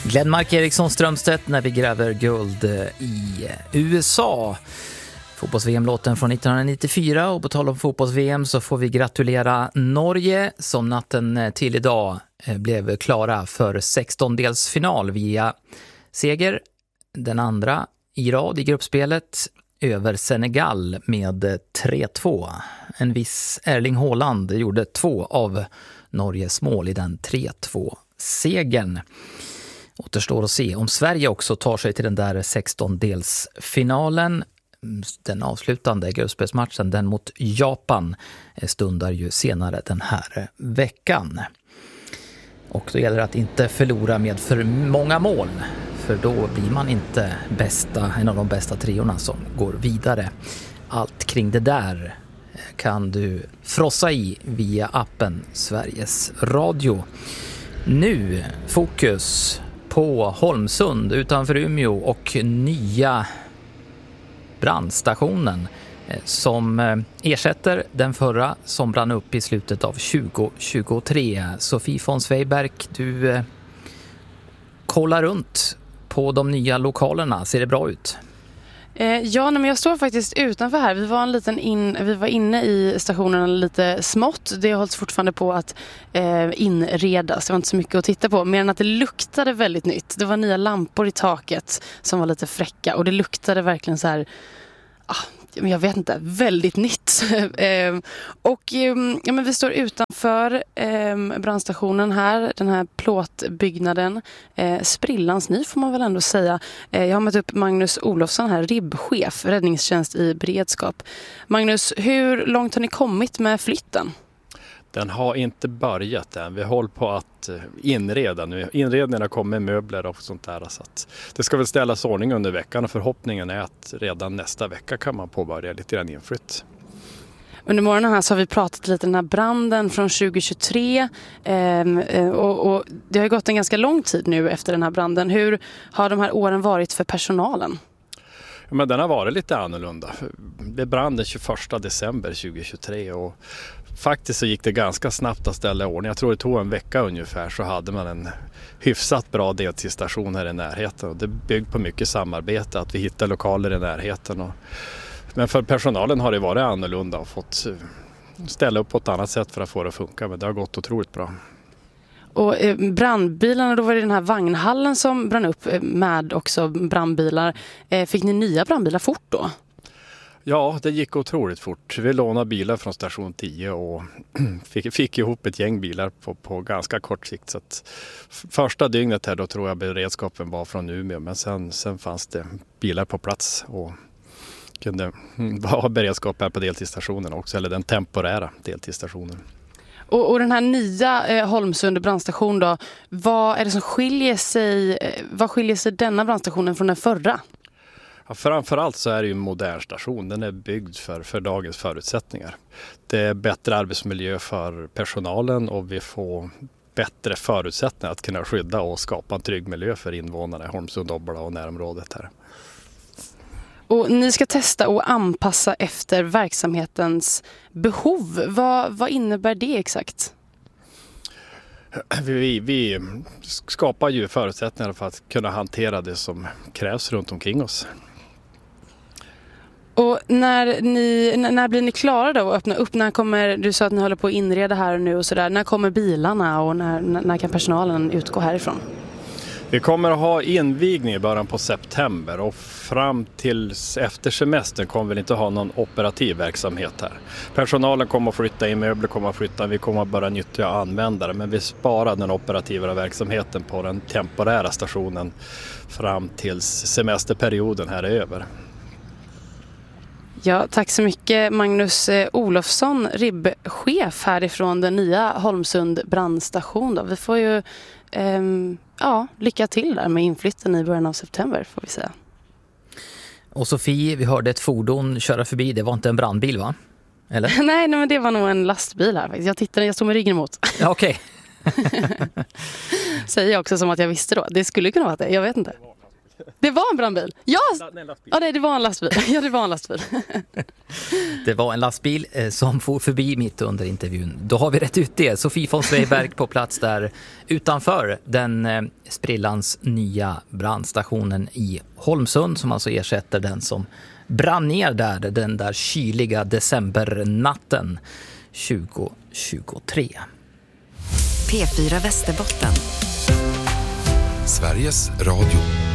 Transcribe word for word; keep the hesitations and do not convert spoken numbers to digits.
Glenmark Eriksson Strömstedt när vi gräver guld i U S A. Fotbolls-V M-låten från nittonhundranittiofyra, och på tal om fotbolls-V M så får vi gratulera Norge som natten till idag blev klara för sextondelsfinal via seger, den andra i rad i gruppspelet över Senegal med tre två. En viss Erling Haaland gjorde två av Norges mål i den tre två-segern. Återstår att se om Sverige också tar sig till den där sextondelsfinalen. Den avslutande gruppspelsmatchen, den mot Japan, stundar ju senare den här veckan. Och då gäller det att inte förlora med för många mål, för då blir man inte bästa, en av de bästa triorna som går vidare. Allt kring det där kan du frossa i via appen Sveriges Radio. Nu fokus på Holmsund utanför Umeå och nya brandstationen som ersätter den förra som brann upp i slutet av tjugo tjugotre. Sofie von Sveiberg, du eh, kollar runt på de nya lokalerna. Ser det bra ut? Eh, ja, men jag står faktiskt utanför här. Vi var en liten in, vi var inne i stationen lite smått. Det hålls fortfarande på att eh, inredas. Det var inte så mycket att titta på, mer än att det luktade väldigt nytt. Det var nya lampor i taket som var lite fräcka, och det luktade verkligen så här, ah, jag vet inte, väldigt nytt. eh, och eh, ja, men vi står utanför eh, brandstationen här, den här plåtbyggnaden. Eh, sprillans ny får man väl ändå säga. Eh, jag har mött upp Magnus Olofsson här, ribbchef, räddningstjänst i beredskap. Magnus, hur långt har ni kommit med flytten? Den har inte börjat än. Vi håller på att inreda nu. Inredningarna kommer med möbler och sånt där. Så att det ska väl ställas ordning under veckan, och förhoppningen är att redan nästa vecka kan man påbörja lite grann inflytt. Under morgonen här så har vi pratat lite om den här branden från tjugo tjugotre eh, och, och det har ju gått en ganska lång tid nu efter den här branden. Hur har de här åren varit för personalen? Ja, men den har varit lite annorlunda. Det brann den tjugoförsta december tjugo tjugotre, och faktiskt så gick det ganska snabbt att ställa i ordning. Jag tror det tog en vecka ungefär, så hade man en hyfsat bra deltidsstation här i närheten. Och det byggde på mycket samarbete, att vi hittade lokaler i närheten. Och, men för personalen har det varit annorlunda och fått ställa upp på ett annat sätt för att få det att funka. Men det har gått otroligt bra. Och eh, brandbilarna, då var det den här vagnhallen som brann upp med också brandbilar. Eh, fick ni nya brandbilar fort då? Ja, det gick otroligt fort. Vi lånade bilar från station tio och fick, fick ihop ett gäng bilar på, på ganska kort sikt. Så att första dygnet här då tror jag beredskapen var från Umeå, men sen, sen fanns det bilar på plats och kunde ha beredskap här på deltidsstationen också, eller den temporära deltidsstationen. Och, och den här nya eh, Holmsund brandstation då, vad är det som skiljer sig, eh, vad skiljer sig denna brandstationen från den förra? Ja, framförallt så är det ju en modern station. Den är byggd för, för dagens förutsättningar. Det är bättre arbetsmiljö för personalen, och vi får bättre förutsättningar att kunna skydda och skapa en trygg miljö för invånarna i Holmsund, Obbola och närområdet här. Och ni ska testa och anpassa efter verksamhetens behov. Vad, vad innebär det exakt? Vi, vi skapar ju förutsättningar för att kunna hantera det som krävs runt omkring oss. Och när, ni, när blir ni klara då att öppna upp? När kommer, du sa att ni håller på att inreda här nu och sådär. När kommer bilarna och när, när kan personalen utgå härifrån? Vi kommer att ha invigning i början på september, och fram till efter semestern kommer vi inte ha någon operativ verksamhet här. Personalen kommer att flytta in, möbler kommer att flytta, vi kommer att börja nyttja användare, men vi sparar den operativa verksamheten på den temporära stationen fram tills semesterperioden här är över. Ja, tack så mycket Magnus Olofsson, ribbchef härifrån den nya Holmsund brandstation då. Vi får ju ehm, ja, lycka till där med inflytten i början av september, får vi säga. Och Sofie, vi hörde ett fordon köra förbi. Det var inte en brandbil, va? Eller? nej, nej, men det var nog en lastbil här faktiskt. Jag tittade, jag stod med ryggen emot. Ja, okej. Säger jag också som att jag visste då. Det skulle kunna vara det, jag vet inte. Det var en brandbil. Ja, Nej, lastbil. ja nej, det var en lastbil. Ja, det var en lastbil. Det var en lastbil eh, som for förbi mitt under intervjun. Då har vi rätt ut det. Sofie von Zweigbergk på plats där utanför den eh, sprillans nya brandstationen i Holmsund som alltså ersätter den som brann ner där den där kyliga decembernatten tjugo tjugotre. P fyra Västerbotten. Sveriges Radio.